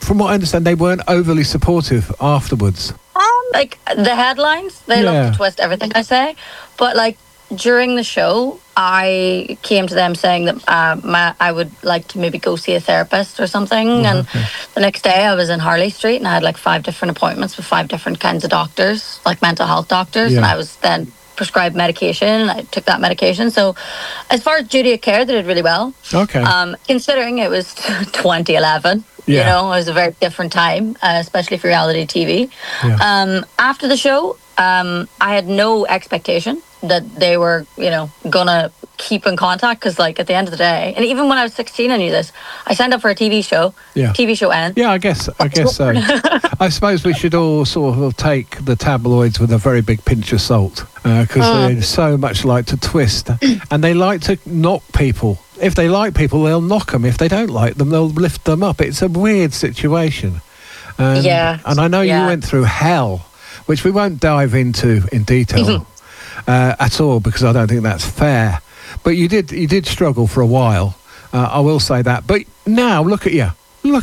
from what I understand, they weren't overly supportive afterwards. Like the headlines, they love to twist everything I say, but like during the show, I came to them saying that I would like to maybe go see a therapist or something. And the next day I was in Harley Street and I had like 5 different appointments with 5 different kinds of doctors, like mental health doctors. And I was then prescribed medication and I took that medication. So as far as duty of care, they did really well. Okay. Considering it was 2011. You know, it was a very different time, especially for reality TV. After the show, I had no expectation that they were, you know, gonna keep in contact, because like at the end of the day, and even when I was 16 I knew this, I signed up for a TV show. TV show ends. I guess so. I suppose we should all sort of take the tabloids with a very big pinch of salt, because they so much like to twist and they like to knock people. If they like people, they'll knock them. If they don't like them, they'll lift them up. It's a weird situation. And I know you went through hell, which we won't dive into in detail at all, because I don't think that's fair. But you did struggle for a while. I will say that. But now look at you.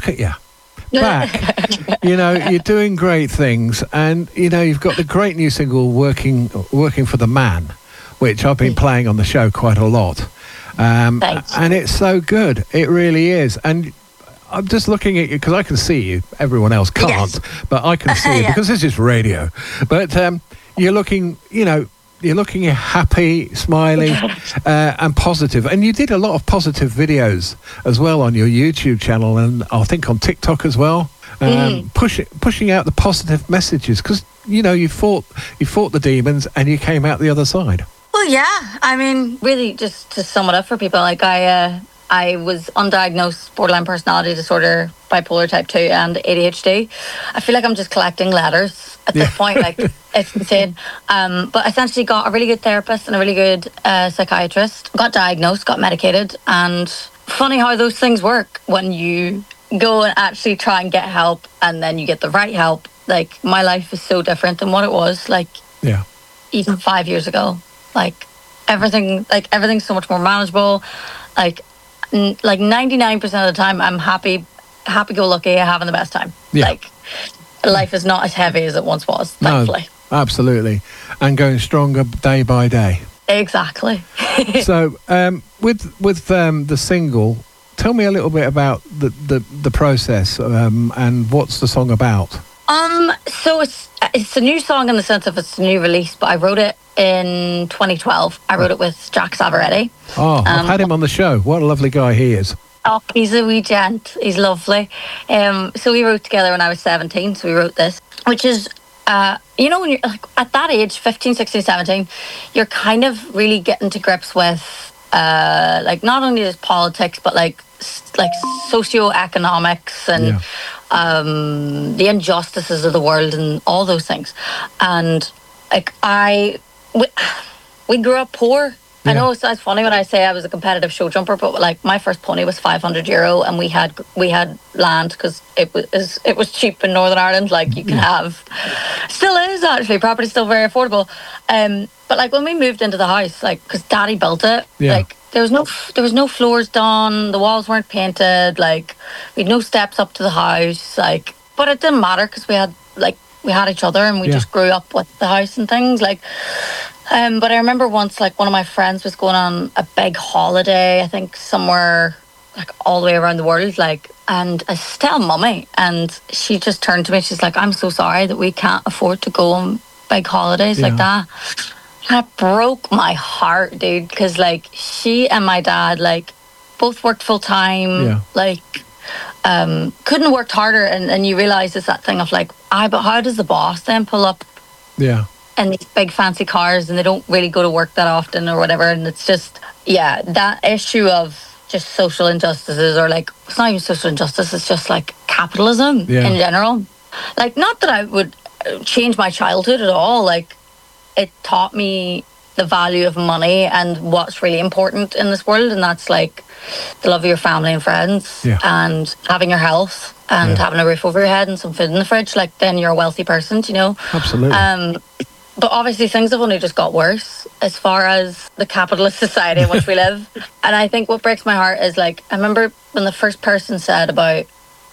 Back. You know, you're doing great things, and you know you've got the great new single working for the Man, which I've been playing on the show quite a lot. And it's so good. It really is. And I'm just looking at you because I can see you. Everyone else can't, but I can see you because this is radio. But you're looking, you're looking happy, smiling, and positive. And you did a lot of positive videos as well on your YouTube channel, and I think on TikTok as well. Pushing out the positive messages, because you fought the demons and you came out the other side. Well, yeah. I mean, really, just to sum it up for people, like I was undiagnosed borderline personality disorder, bipolar type 2, and ADHD. I feel like I'm just collecting letters at this point. Like, it's insane. But essentially got a really good therapist and a really good psychiatrist. Got diagnosed, got medicated. And funny how those things work when you go and actually try and get help and then you get the right help. Like, my life is so different than what it was, like, even 5 years ago. Like everything's so much more manageable. Like 99% of the time, I'm happy-go-lucky, having the best time. Like, life is not as heavy as it once was, thankfully. No, absolutely. And going stronger day by day. Exactly. So, with the single, tell me a little bit about the process and what's the song about? So it's a new song in the sense of it's a new release, but I wrote it in 2012. I wrote it with Jack Savaretti. Oh, I've had him on the show. What a lovely guy he is. Oh, he's a wee gent. He's lovely. So we wrote together when I was 17, so we wrote this, which is, when you're like, at that age, 15, 16, 17, you're kind of really getting to grips with, like, not only just politics, but like socioeconomics and the injustices of the world and all those things. And like we grew up poor. I know it sounds funny when I say I was a competitive show jumper, but like my first pony was €500, and we had land because it was cheap in Northern Ireland. Like, you can have, still is actually, property's still very affordable. But like when we moved into the house, like, because Daddy built it, like there was no floors done, the walls weren't painted, like we had no steps up to the house, like, but it didn't matter because we had each other, and we just grew up with the house and things, like. But I remember once, like, one of my friends was going on a big holiday, I think somewhere like all the way around the world, like, and I was telling Mummy, and she just turned to me, she's like, I'm so sorry that we can't afford to go on big holidays like that. That broke my heart, dude, because like she and my dad, like, both worked full time, like, couldn't have worked harder, and you realise it's that thing of like, but how does the boss then pull up in these big fancy cars, and they don't really go to work that often or whatever? And it's just that issue of just social injustices, or like, it's not even social injustice, it's just like capitalism in general. Like, not that I would change my childhood at all, like, it taught me the value of money and what's really important in this world, and that's like the love of your family and friends, and having your health, and having a roof over your head and some food in the fridge. Like, then you're a wealthy person, Absolutely. But obviously things have only just got worse as far as the capitalist society in which we live. And I think what breaks my heart is, like, I remember when the first person said about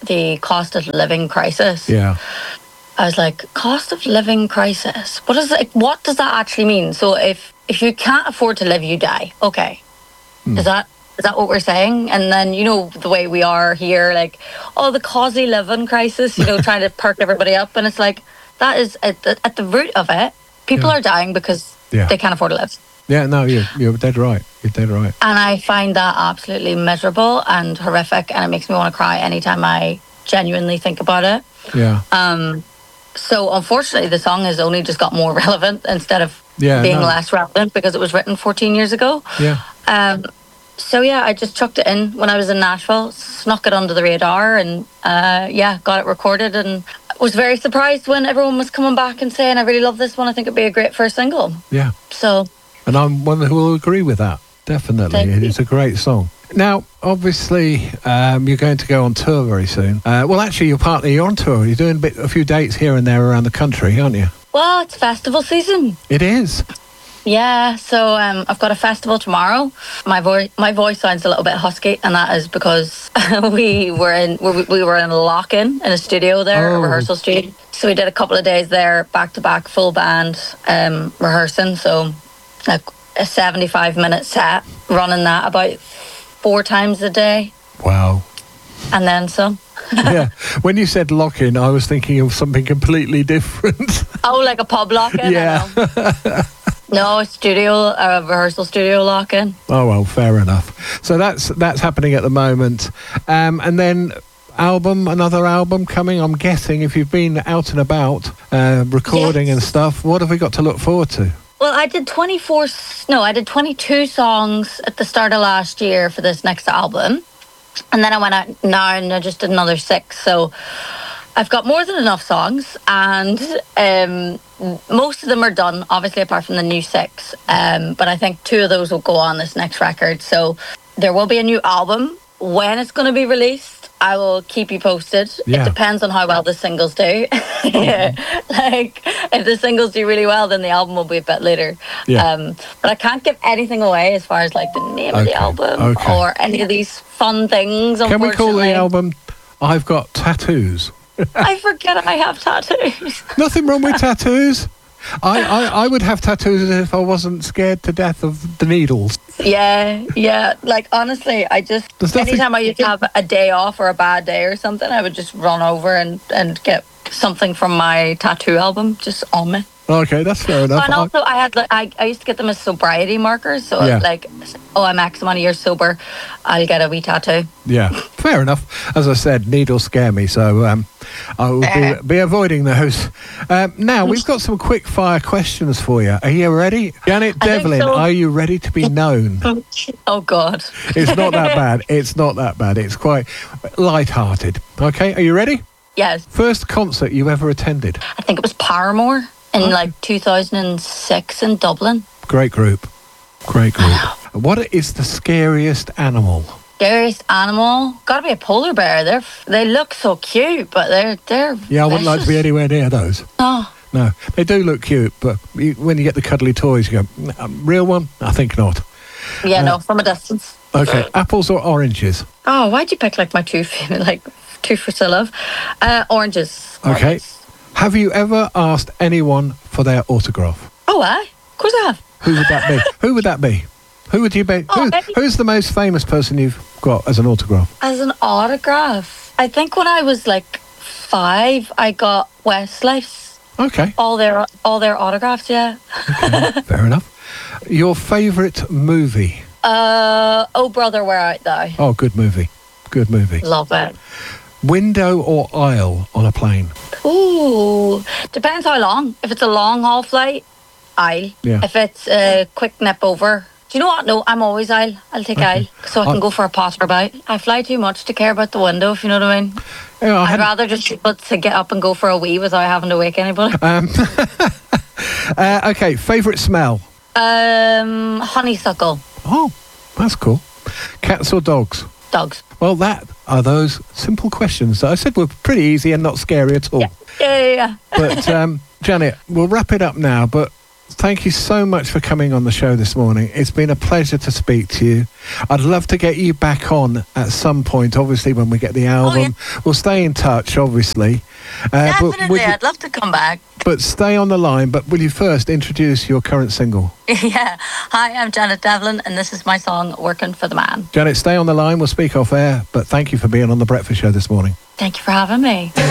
the cost of living crisis. Yeah. I was like, cost of living crisis. What does that actually mean? So if you can't afford to live, you die. Okay. Is that what we're saying? And then, you know, the way we are here, like, oh, the cosy living crisis, you know, trying to perk everybody up. And it's like, that is at the root of it. People are dying because they can't afford to live. Yeah, no, you're dead right. You're dead right. And I find that absolutely miserable and horrific. And it makes me want to cry anytime I genuinely think about it. Yeah. So unfortunately, the song has only just got more relevant instead of being less relevant because it was written 14 years ago. Yeah. So yeah, I just chucked it in when I was in Nashville, snuck it under the radar, and got it recorded, and was very surprised when everyone was coming back and saying, "I really love this one. I think it'd be a great first single." Yeah. So. And I'm one who will agree with that. Definitely, it's a great song. Now, obviously, you're going to go on tour very soon. Well, actually, you're on tour. You're doing a few dates here and there around the country, aren't you? Well, it's festival season. It is. Yeah, so I've got a festival tomorrow. My voice sounds a little bit husky, and that is because we were in lock-in in a studio there, a rehearsal studio. So we did a couple of days there, back-to-back, full band rehearsing. So like a 75-minute set, running that about 4 times a day. Wow. And then some. Yeah. When you said lock-in, I was thinking of something completely different. Oh, like a pub lock-in? Yeah. No, a rehearsal studio lock-in. Oh, well, fair enough. So that's happening at the moment. And then another album coming, I'm guessing, if you've been out and about recording and stuff, what have we got to look forward to? Well, I did 22 songs at the start of last year for this next album. And then I went out now and I just did another 6. So I've got more than enough songs, and most of them are done, obviously, apart from the new 6. But I think 2 of those will go on this next record. So there will be a new album. When it's going to be released, I will keep you posted. Yeah. It depends on how well the singles do. Like, if the singles do really well, then the album will be a bit later. Yeah. But I can't give anything away as far as like the name of the album or any of these fun things. Can we call the album I've Got Tattoos? I forget I have tattoos. Nothing wrong with tattoos. I would have tattoos if I wasn't scared to death of the needles. Yeah. Like, honestly, anytime I used to have a day off or a bad day or something, I would just run over and get something from my tattoo album just on me. Okay, that's fair enough. And also, I used to get them as sobriety markers. So, I'm X amount of years sober, I'll get a wee tattoo. Yeah, fair enough. As I said, needles scare me, so I will be avoiding those. Now, we've got some quick fire questions for you. Are you ready? Janet Devlin, are you ready to be known? Oh, God. It's not that bad. It's not that bad. It's quite light-hearted. Okay, are you ready? Yes. First concert you ever attended? I think it was Paramore in 2006 in Dublin. Great group. What is the scariest animal? Scariest animal? Gotta be a polar bear. They look so cute, but they're Yeah, I wouldn't like to be anywhere near those. No, they do look cute, but when you get the cuddly toys, you go, real one? I think not. Yeah, no, from a distance. Okay, apples or oranges? Oh, why'd you pick my two fruits I love? Oranges. Okay. Have you ever asked anyone for their autograph? Oh, of course I have. Who would that be? Who would you be? Who's the most famous person you've got as an autograph? As an autograph? I think when I was 5, I got Westlife's. Okay. All their autographs, yeah. Okay, fair enough. Your favourite movie? Oh Brother, Where Art Thou? Oh, good movie. Love it. Window or aisle on a plane? Ooh, depends how long. If it's a long haul flight, aisle. Yeah. If it's a quick nip over, do you know what? No, I'm always aisle. I'll take aisle so I can go for a potter about. I fly too much to care about the window, if you know what I mean. Yeah, I'd rather just be able to get up and go for a wee without having to wake anybody. Okay, favourite smell? Honeysuckle. Oh, that's cool. Cats or dogs? Dogs. Well, that are those simple questions that I said were pretty easy and not scary at all. Yeah. But, Janet, we'll wrap it up now, but thank you so much for coming on the show this morning. It's been a pleasure to speak to you. I'd love to get you back on at some point, obviously, when we get the album. Oh, yeah. We'll stay in touch, obviously. Definitely, I'd love to come back. But stay on the line, but will you first introduce your current single? Yeah. Hi, I'm Janet Devlin, and this is my song, Working for the Man. Janet, stay on the line. We'll speak off air, but thank you for being on The Breakfast Show this morning. Thank you for having me.